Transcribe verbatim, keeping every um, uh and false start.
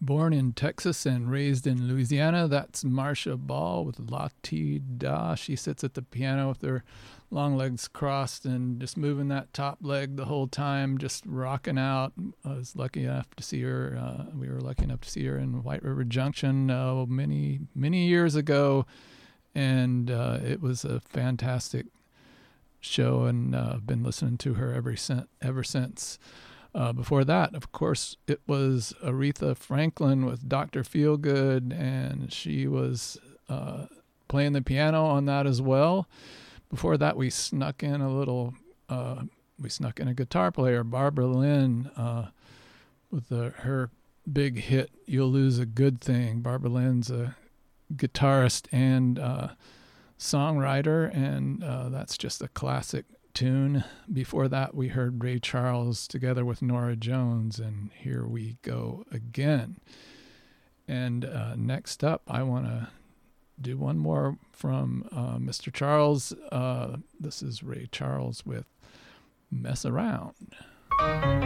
Born in Texas and raised in Louisiana, that's Marcia Ball with La Ti Da. She sits at the piano with her long legs crossed and just moving that top leg the whole time, just rocking out. I was lucky enough to see her. Uh, we were lucky enough to see her in White River Junction uh, many, many years ago, and uh, it was a fantastic show, and uh, I've been listening to her ever since. Ever since. Uh, before that, of course, it was Aretha Franklin with Doctor Feelgood, and she was uh, playing the piano on that as well. Before that, we snuck in a little, uh, we snuck in a guitar player, Barbara Lynn, uh, with the, her big hit, You'll Lose a Good Thing. Barbara Lynn's a guitarist and uh, songwriter, and uh, that's just a classic tune. Before that, we heard Ray Charles together with Norah Jones, and Here We Go Again. And uh, next up, I want to do one more from uh, Mister Charles. Uh, this is Ray Charles with Mess Around.